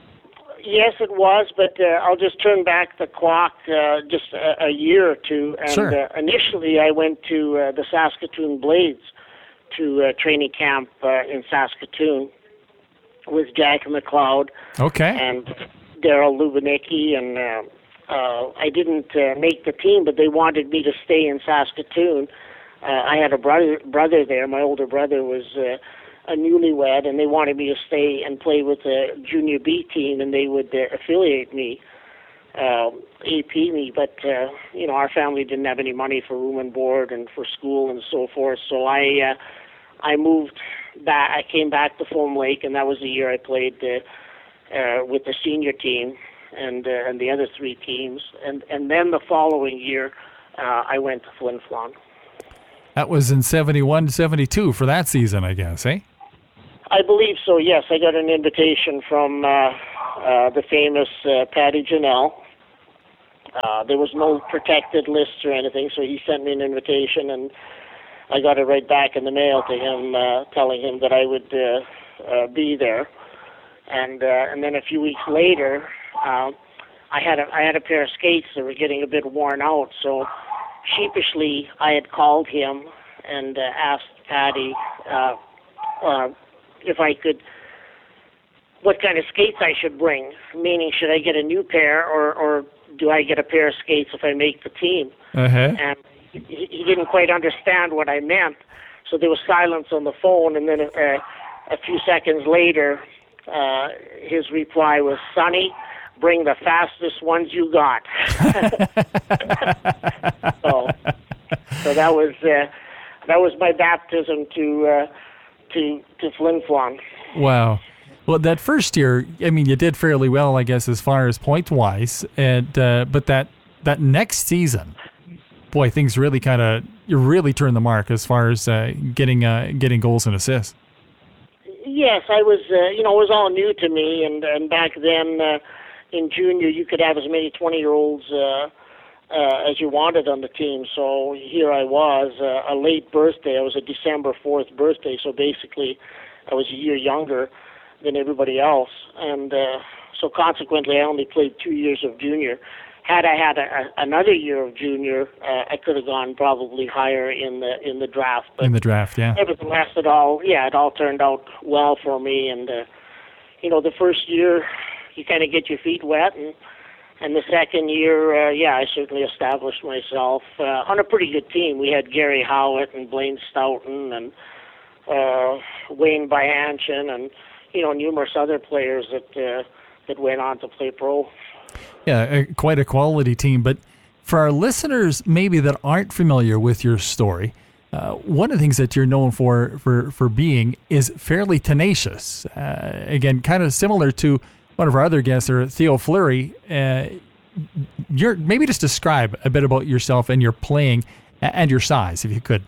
Yes, it was, but uh, I'll just turn back the clock uh, just a, a year or two. And Sure. uh, initially, I went to uh, the Saskatoon Blades to uh, training camp uh, in Saskatoon with Jack McLeod Okay. and Daryl Lubanicki, and uh, uh, I didn't uh, make the team, but they wanted me to stay in Saskatoon. Uh, I had a brother brother there. My older brother was uh, a newlywed, and they wanted me to stay and play with the junior B team, and they would uh, affiliate me, uh, A P me. But uh, you know, our family didn't have any money for room and board and for school and so forth, so I uh, I moved back. I came back to Foam Lake, and that was the year I played uh, uh, with the senior team and uh, and the other three teams. And and then the following year, uh, I went to Flin Flon. That was in seventy-one, seventy-two for that season, I guess, eh? I believe so, yes. I got an invitation from uh, uh, the famous uh, Patty Janelle. Uh, there was no protected lists or anything, so he sent me an invitation, and I got it right back in the mail to him, uh, telling him that I would uh, uh, be there. And uh, and then a few weeks later, uh, I had a I had a pair of skates that were getting a bit worn out, so sheepishly I had called him and uh, asked Patty uh, uh, if I could, what kind of skates I should bring, meaning should I get a new pair or, or do I get a pair of skates if I make the team? Uh-huh. And he, he didn't quite understand what I meant, so there was silence on the phone, and then uh, a few seconds later, uh, his reply was, "Sonny, bring the fastest ones you got." so, so that was uh, that was my baptism to uh, to to Flin Flon. Wow. Well, that first year, I mean, you did fairly well, I guess, as far as point-wise, and uh, but that that next season, boy, things really kind of you really turned the mark as far as uh, getting uh, getting goals and assists. Yes, I was. Uh, you know, it was all new to me, and and back then. Uh, In junior, you could have as many twenty-year-olds uh, uh, as you wanted on the team. So here I was, uh, a late birthday. I was a December fourth birthday, so basically I was a year younger than everybody else. And uh, so consequently, I only played two years of junior. Had I had a, a, another year of junior, uh, I could have gone probably higher in the in the draft. But in the draft, yeah. Nevertheless, it all yeah, it all turned out well for me. And uh, you know, the first year, you kind of get your feet wet, and and the second year, uh, yeah, I certainly established myself uh, on a pretty good team. We had Gary Howitt and Blaine Stoughton and uh, Wayne Byanchin and you know numerous other players that uh, that went on to play pro. Yeah, uh, quite a quality team. But for our listeners, maybe that aren't familiar with your story, uh, one of the things that you're known for for for being is fairly tenacious. Uh, again, kind of similar to one of our other guests, or Theo Fleury. Uh, you're maybe just describe a bit about yourself and your playing and your size, if you could.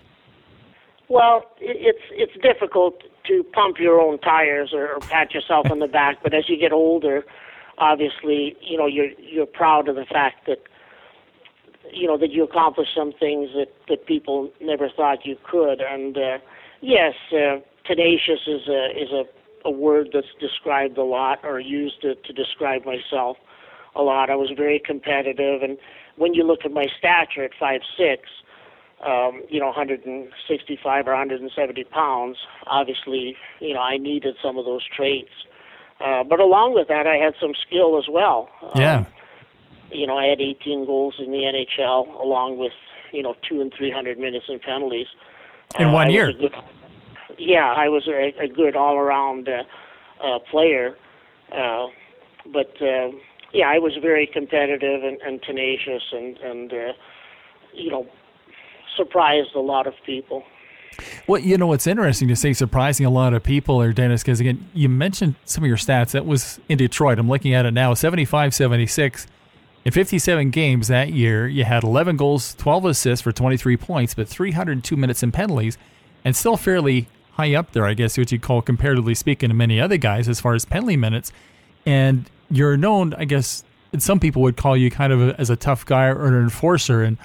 Well, it's it's difficult to pump your own tires or, or pat yourself on the back, but as you get older, obviously, you know you're you're proud of the fact that you know that you accomplished some things that, that people never thought you could. And uh, yes, uh, tenacious is a is a a word that's described a lot or used to, to describe myself a lot. I was very competitive, and when you look at my stature at five six, um, you know, one hundred sixty-five or one hundred seventy pounds, obviously, you know, I needed some of those traits. Uh, but along with that, I had some skill as well. Yeah. Um, you know, I had eighteen goals in the N H L, along with, you know, two and three hundred minutes in penalties. In uh, one I year. Was a good, Yeah, I was a, a good all-around uh, uh, player, uh, but uh, yeah, I was very competitive and, and tenacious, and and uh, you know, surprised a lot of people. Well, you know, it's interesting to say surprising a lot of people, or Dennis, because again, you mentioned some of your stats. That was in Detroit. I'm looking at it now, seventy-five seventy-six. In fifty-seven games that year, you had eleven goals, twelve assists for twenty-three points, but three hundred two minutes in penalties, and still fairly high up there, I guess, what you'd call, comparatively speaking, to many other guys as far as penalty minutes. And you're known, I guess, some people would call you kind of a, as a tough guy or an enforcer. And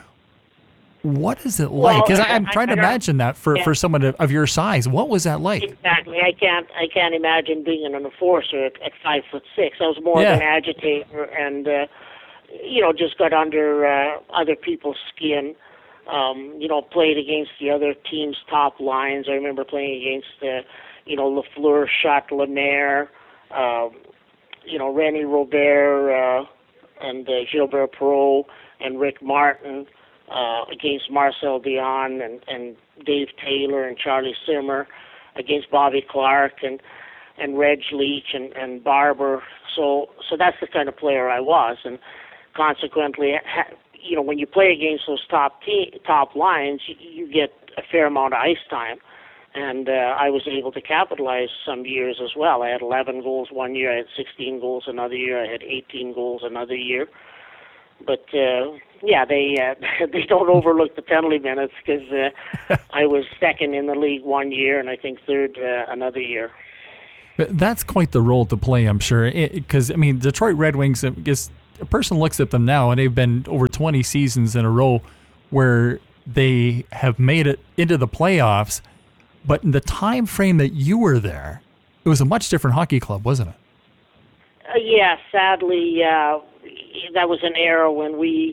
what is it like? Because Well, I'm I- trying I to don't- imagine that for, yeah. for someone of of your size. What was that like? Exactly. I can't. I can't imagine being an enforcer at, at five foot six. I was more Yeah. of an agitator, and uh, you know, just got under uh, other people's skin. Um, you know, played against the other team's top lines. I remember playing against, uh, you know, Lafleur, Chat Lemaire, uh, you know, Rennie Robert, uh, and uh, Gilbert Perreault, and Rick Martin, uh, against Marcel Dion and, and Dave Taylor and Charlie Simmer, against Bobby Clark and and Reg Leach and, and Barber. So so that's the kind of player I was, and consequently, ha- you know, when you play against those top te- top lines, you, you get a fair amount of ice time, and uh, I was able to capitalize some years as well. I had eleven goals one year, I had sixteen goals another year, I had eighteen goals another year. But uh, yeah, they uh, they don't overlook the penalty minutes because uh, I was second in the league one year and I think third uh, another year. But that's quite the role to play, I'm sure. Because, I mean, Detroit Red Wings, I guess a person looks at them now, and they've been over twenty seasons in a row where they have made it into the playoffs. But in the time frame that you were there, it was a much different hockey club, wasn't it? Uh, yeah, sadly, uh, that was an era when we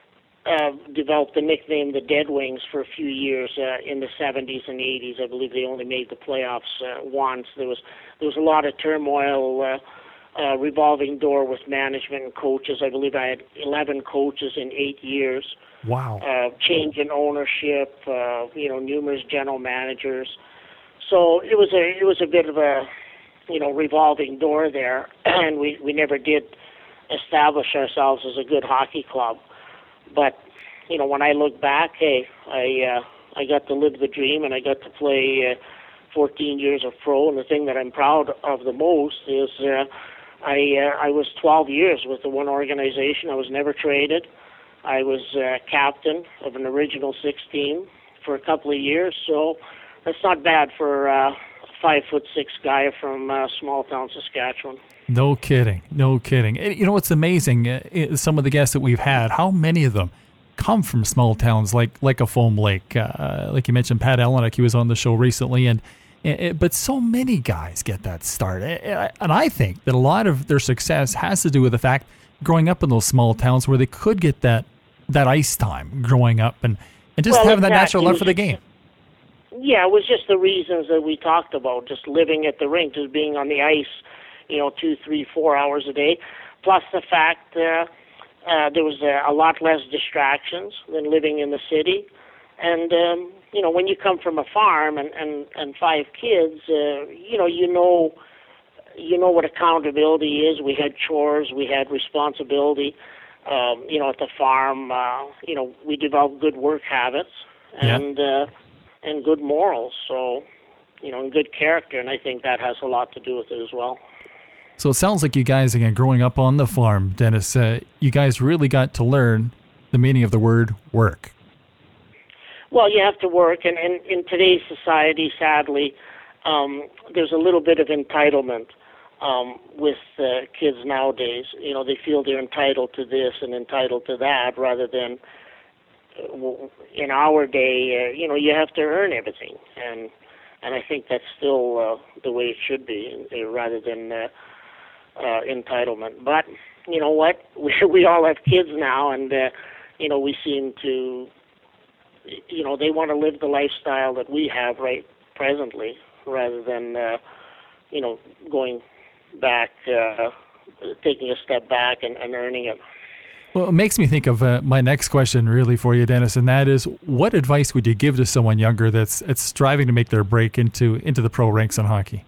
uh, developed the nickname the Dead Wings for a few years uh, in the seventies and eighties. I believe they only made the playoffs uh, once. There was there was a lot of turmoil, uh, uh, revolving door with management and coaches. I believe I had eleven coaches in eight years. Wow. Uh, change in ownership, uh, you know, numerous general managers. So it was a it was a bit of a you know revolving door there, and we we never did establish ourselves as a good hockey club. But you know, when I look back, hey, I uh, I got to live the dream, and I got to play uh, fourteen years of pro. And the thing that I'm proud of the most is uh, I uh, I was twelve years with the one organization. I was never traded. I was uh, captain of an original six team for a couple of years, so that's not bad for uh, a five foot six guy from uh, small town Saskatchewan. No kidding, no kidding. You know what's amazing? Uh, some of the guests that we've had, how many of them come from small towns like like a Foam Lake? Uh, like you mentioned, Pat Elenick, he was on the show recently, and uh, but so many guys get that start, and I think that a lot of their success has to do with the fact growing up in those small towns where they could get that that ice time growing up and, and just well, having that exactly. natural love for the game. Yeah, it was just the reasons that we talked about, just living at the rink, just being on the ice, you know, two, three, four hours a day, plus the fact uh, uh, there was uh, a lot less distractions than living in the city. And, um, you know, when you come from a farm and, and, and five kids, uh, you know, you know, you know what accountability is. We had chores, we had responsibility. Um, you know, at the farm, uh, you know, we developed good work habits and yeah. uh, and good morals. So, you know, and good character, and I think that has a lot to do with it as well. So it sounds like you guys, again, growing up on the farm, Dennis, uh, you guys really got to learn the meaning of the word work. Well, you have to work, and, and in today's society, sadly, um, there's a little bit of entitlement. Um, with uh, kids nowadays, you know, they feel they're entitled to this and entitled to that, rather than uh, in our day, uh, you know, you have to earn everything, and and I think that's still uh, the way it should be, uh, rather than uh, uh, entitlement. But you know what, we we all have kids now, and uh, you know, we seem to, you know, they want to live the lifestyle that we have right presently, rather than uh, you know, going back, uh, taking a step back and, and earning it. Well, it makes me think of uh, my next question really for you, Dennis, and that is, what advice would you give to someone younger that's, that's striving to make their break into into the pro ranks in hockey?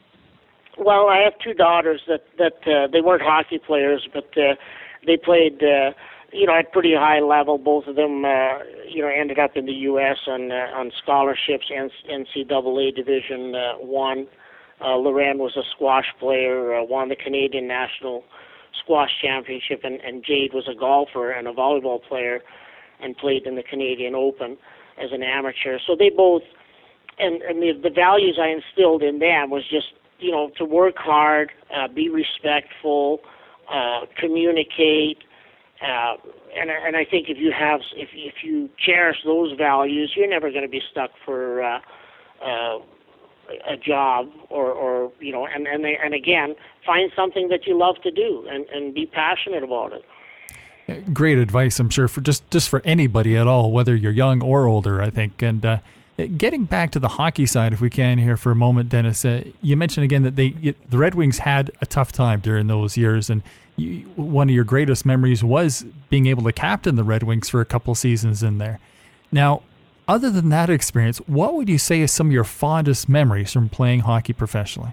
Well, I have two daughters that, that uh, they weren't hockey players, but uh, they played, uh, you know, at pretty high level. Both of them, uh, you know, ended up in the U S on, uh, on scholarships, N C double A Division uh, One. Uh, Loren was a squash player, uh, won the Canadian National Squash Championship, and, and Jade was a golfer and a volleyball player and played in the Canadian Open as an amateur. So they both, and, and the, the values I instilled in them was just, you know, to work hard, uh, be respectful, uh, communicate, uh, and, and I think if you have, if, if you cherish those values, you're never going to be stuck for uh, uh, a job, or, or you know, and and, they, and again, find something that you love to do and, and be passionate about it. Great advice, I'm sure, for just, just for anybody at all, whether you're young or older, I think. And uh, getting back to the hockey side, if we can here for a moment, Dennis, uh, you mentioned again that they the Red Wings had a tough time during those years, and you, one of your greatest memories was being able to captain the Red Wings for a couple seasons in there. Now, other than that experience, what would you say is some of your fondest memories from playing hockey professionally?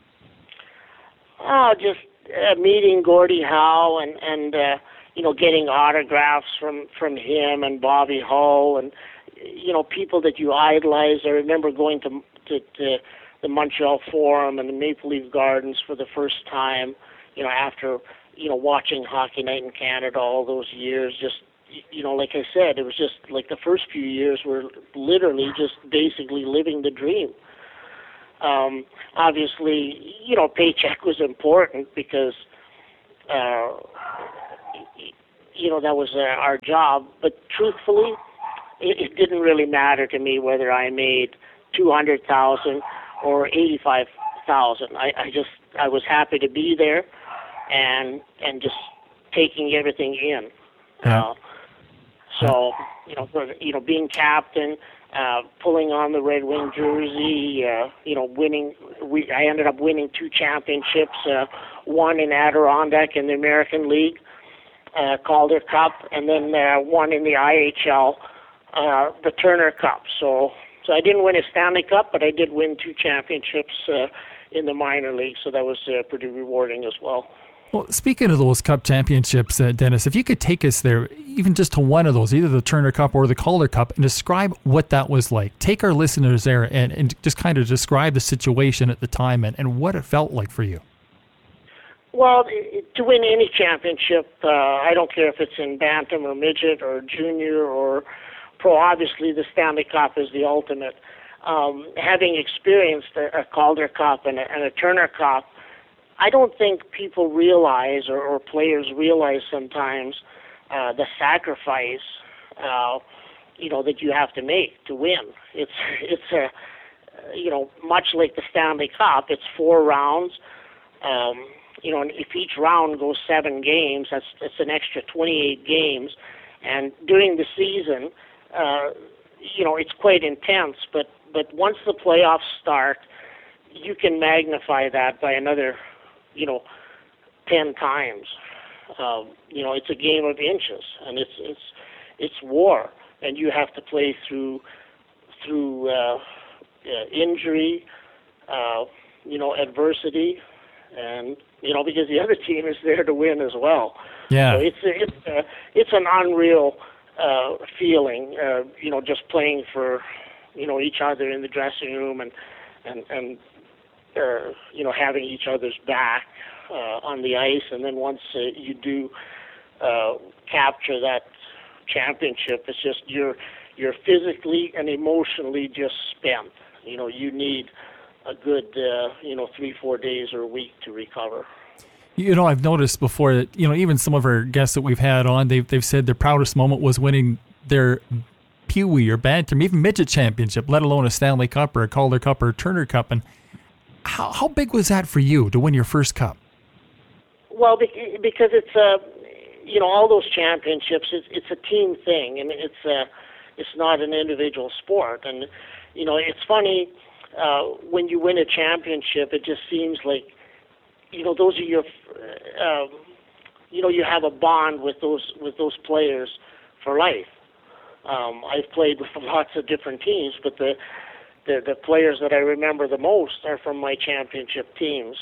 Oh, just uh, meeting Gordie Howe and, and uh, you know, getting autographs from, from him and Bobby Hull and, you know, people that you idolize. I remember going to, to, to the Montreal Forum and the Maple Leaf Gardens for the first time, you know, after, you know, watching Hockey Night in Canada all those years, just, you know, like I said, it was just like the first few years were literally just basically living the dream. Um, obviously, you know, paycheck was important because, uh, you know, that was uh, our job. But truthfully, it, it didn't really matter to me whether I made two hundred thousand or eighty-five thousand. I, I just I was happy to be there, and and just taking everything in. Yeah. Uh, so you know, for, you know, being captain. Uh, pulling on the Red Wing jersey, uh, you know, winning. We I ended up winning two championships, uh, one in Adirondack in the American League, uh, Calder Cup, and then uh, one in the I H L, uh, the Turner Cup. So, so I didn't win a Stanley Cup, but I did win two championships uh, in the minor league. So that was uh, pretty rewarding as well. Well, speaking of those Cup championships, uh, Dennis, if you could take us there, even just to one of those, either the Turner Cup or the Calder Cup, and describe what that was like. Take our listeners there and, and just kind of describe the situation at the time and, and what it felt like for you. Well, to win any championship, uh, I don't care if it's in bantam or midget or junior or pro, obviously the Stanley Cup is the ultimate. Um, having experienced a, a Calder Cup and a, and a Turner Cup, I don't think people realize or, or players realize sometimes uh, the sacrifice, uh, you know, that you have to make to win. It's it's a, you know, much like the Stanley Cup. It's four rounds. Um, you know, and if each round goes seven games, that's that's an extra twenty-eight games. And during the season, uh, you know, it's quite intense. But but once the playoffs start, you can magnify that by another, you know, ten times. Um, you know, it's a game of inches, and it's it's it's war, and you have to play through through uh, uh, injury, uh, you know, adversity, and you know, because the other team is there to win as well. Yeah, so it's a, it's a, it's an unreal uh, feeling. Uh, you know, just playing for you know each other in the dressing room, and and and. Uh, you know, having each other's back uh, on the ice, and then once uh, you do uh, capture that championship, it's just you're you're physically and emotionally just spent. You know, you need a good uh, you know three four days or a week to recover. You know, I've noticed before that you know even some of our guests that we've had on, they've they've said their proudest moment was winning their Pee Wee or Bantam, even midget championship, let alone a Stanley Cup or a Calder Cup or a Turner Cup. And How how big was that for you to win your first cup? Well, because it's uh, you know all those championships, it's it's a team thing, and it's uh, it's not an individual sport. And you know it's funny uh, when you win a championship, it just seems like you know those are your uh, you know you have a bond with those with those players for life. Um, I've played with lots of different teams, but the The, the players that I remember the most are from my championship teams.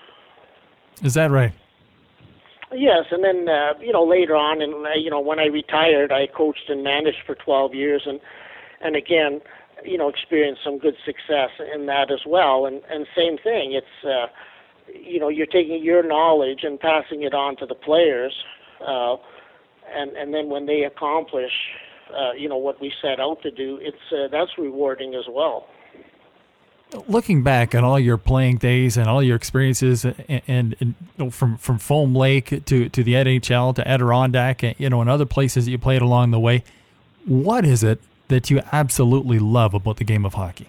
Is that right? Yes, and then uh, you know later on, and uh, you know when I retired, I coached and managed for twelve years, and and again, you know, experienced some good success in that as well. And and same thing, it's uh, you know you're taking your knowledge and passing it on to the players, uh, and and then when they accomplish, uh, you know what we set out to do, it's uh, that's rewarding as well. Looking back on all your playing days and all your experiences, and, and, and you know, from from Foam Lake to, to the N H L to Adirondack, you know, and other places that you played along the way, what is it that you absolutely love about the game of hockey?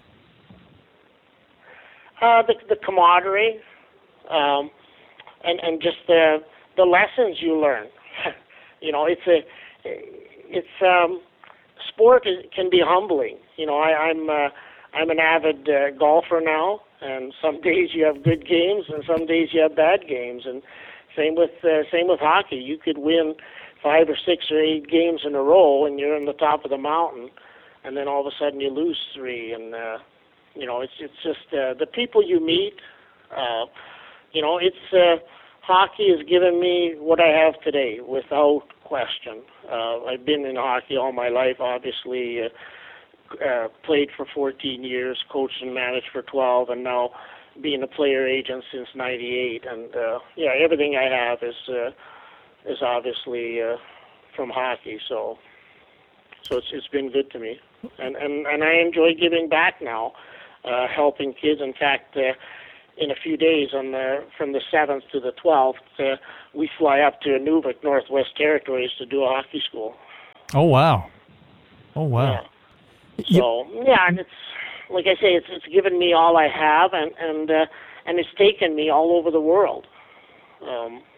Uh, the, the camaraderie, um, and and just the the lessons you learn. you know, it's a it's um, sport is, can be humbling. You know, I, I'm. Uh, I'm an avid uh, golfer now, and some days you have good games, and some days you have bad games. And same with uh, same with hockey. You could win five or six or eight games in a row, and you're in the top of the mountain, and then all of a sudden you lose three. And uh, you know, it's it's just uh, the people you meet. Uh, you know, it's uh, hockey has given me what I have today, without question. Uh, I've been in hockey all my life, obviously. Uh, Uh, played for fourteen years, coached and managed for twelve, and now being a player agent since ninety-eight. And uh, yeah, everything I have is uh, is obviously uh, from hockey. So, so it's it's been good to me, and and and I enjoy giving back now, uh, helping kids. In fact, uh, in a few days, on the from the seventh to the twelfth, uh, we fly up to Inuvik, Northwest Territories, to do a hockey school. Oh wow! Oh wow! Yeah. So yeah, and it's like I say, it's it's given me all I have, and and uh, and it's taken me all over the world. Um,